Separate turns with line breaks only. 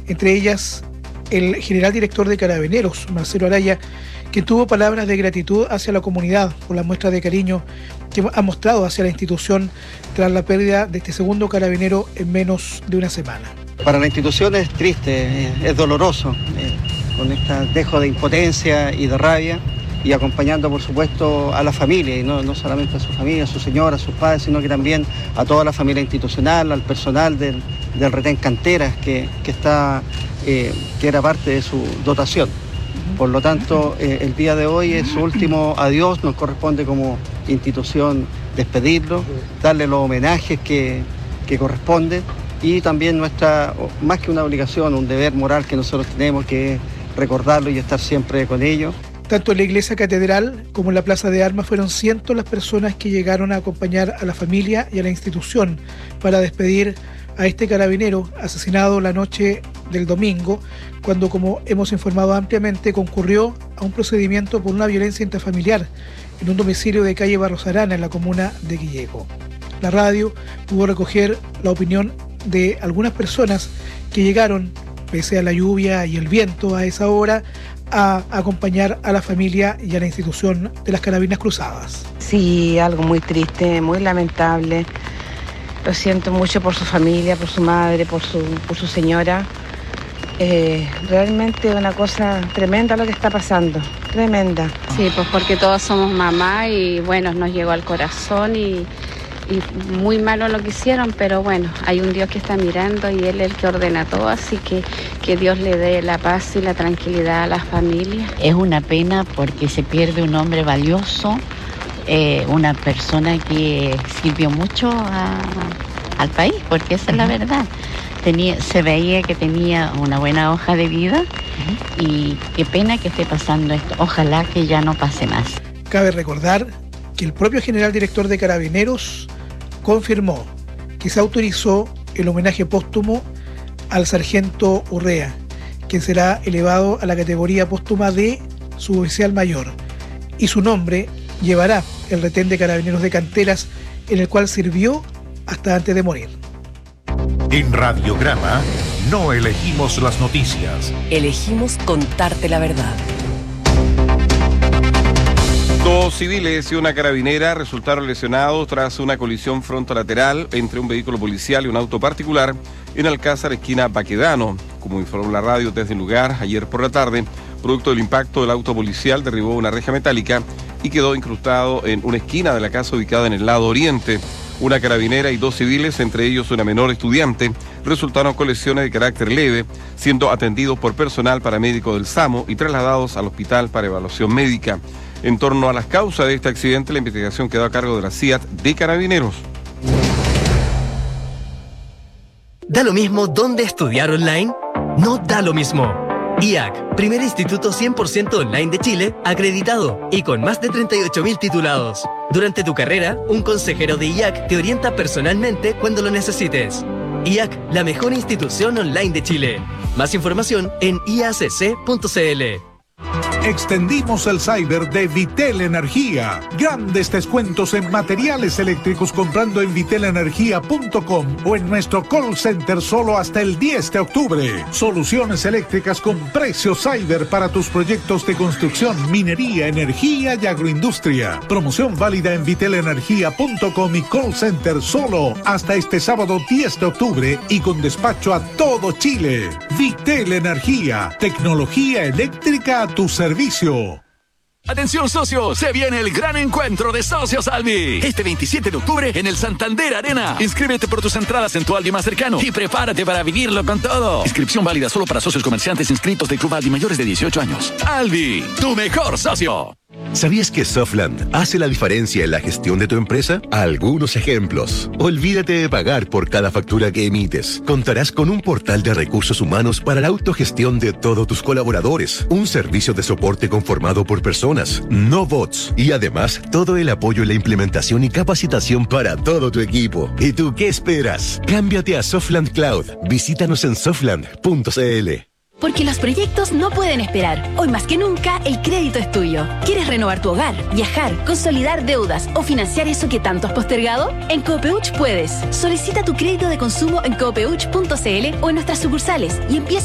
entre ellas el general director de Carabineros, Marcelo Araya, que tuvo palabras de gratitud hacia la comunidad por la muestra de cariño que ha mostrado hacia la institución tras la pérdida de este segundo carabinero en menos de una semana.
Para la institución es triste, es doloroso, con este dejo de impotencia y de rabia, y acompañando por supuesto a la familia, y no solamente a su familia, a su señora, a sus padres, sino que también a toda la familia institucional, al personal del Retén Canteras, que era parte de su dotación. Por lo tanto, el día de hoy es su último adiós, nos corresponde como institución despedirlo, darle los homenajes que corresponden, y también nuestra, más que una obligación, un deber moral que nosotros tenemos, que es recordarlo y estar siempre con ellos.
Tanto en la iglesia catedral como en la plaza de armas fueron cientos las personas que llegaron a acompañar a la familia y a la institución para despedir a este carabinero asesinado la noche del domingo, cuando, como hemos informado ampliamente, concurrió a un procedimiento por una violencia intrafamiliar en un domicilio de calle Barros Arana, en la comuna de Quilleco. La radio pudo recoger la opinión de algunas personas que llegaron, pese a la lluvia y el viento a esa hora, a acompañar a la familia y a la institución de las Carabinas Cruzadas.
Sí, algo muy triste, muy lamentable. Lo siento mucho por su familia, por su madre, por su señora. Realmente una cosa tremenda lo que está pasando, tremenda.
Sí, pues porque todos somos mamá y bueno, nos llegó al corazón y muy malo lo que hicieron, pero bueno, hay un Dios que está mirando y Él es el que ordena todo, así que Dios le dé la paz y la tranquilidad a las familias.
Es una pena porque se pierde un hombre valioso, una persona que sirvió mucho al país, porque esa es la verdad. Se veía que tenía una buena hoja de vida y qué pena que esté pasando esto. Ojalá que ya no pase más.
Cabe recordar que el propio general director de Carabineros confirmó que se autorizó el homenaje póstumo al sargento Urrea, quien será elevado a la categoría póstuma de suboficial mayor, y su nombre llevará el retén de Carabineros de Canteras, en el cual sirvió hasta antes de morir.
En Radiograma no elegimos las noticias.
Elegimos contarte la verdad.
2 civiles y una carabinera resultaron lesionados tras una colisión frontolateral entre un vehículo policial y un auto particular en Alcázar, esquina Baquedano. Como informó la radio desde el lugar, ayer por la tarde, producto del impacto del auto policial derribó una reja metálica y quedó incrustado en una esquina de la casa ubicada en el lado oriente. Una carabinera y 2 civiles, entre ellos una menor estudiante, resultaron con lesiones de carácter leve, siendo atendidos por personal paramédico del SAMU y trasladados al hospital para evaluación médica. En torno a las causas de este accidente, la investigación quedó a cargo de la CIAT de Carabineros.
¿Da lo mismo dónde estudiar online? No da lo mismo. IAC, primer instituto 100% online de Chile, acreditado y con más de 38.000 titulados. Durante tu carrera, un consejero de IAC te orienta personalmente cuando lo necesites. IAC, la mejor institución online de Chile. Más información en iacc.cl.
Extendimos el cyber de Vitel Energía. Grandes descuentos en materiales eléctricos comprando en vitelenergia.com o en nuestro call center solo hasta el 10 de octubre. Soluciones eléctricas con precio cyber para tus proyectos de construcción, minería, energía y agroindustria. Promoción válida en vitelenergia.com y call center solo hasta este sábado 10 de octubre y con despacho a todo Chile. Vitel Energía, tecnología eléctrica a tu servicio.
Atención socios, se viene el gran encuentro de Socios Albi. Este 27 de octubre en el Santander Arena. Inscríbete por tus entradas en tu Albi más cercano y prepárate para vivirlo con todo. Inscripción válida solo para socios comerciantes inscritos del Club Albi mayores de 18 años. Albi, tu mejor socio.
¿Sabías que Softland hace la diferencia en la gestión de tu empresa? Algunos ejemplos. Olvídate de pagar por cada factura que emites. Contarás con un portal de recursos humanos para la autogestión de todos tus colaboradores. Un servicio de soporte conformado por personas, no bots. Y además, todo el apoyo en la implementación y capacitación para todo tu equipo. ¿Y tú qué esperas? Cámbiate a Softland Cloud. Visítanos en softland.cl.
Porque los proyectos no pueden esperar. Hoy más que nunca, el crédito es tuyo. ¿Quieres renovar tu hogar, viajar, consolidar deudas o financiar eso que tanto has postergado? En Copeuch puedes. Solicita tu crédito de consumo en copeuch.cl o en nuestras sucursales y empieza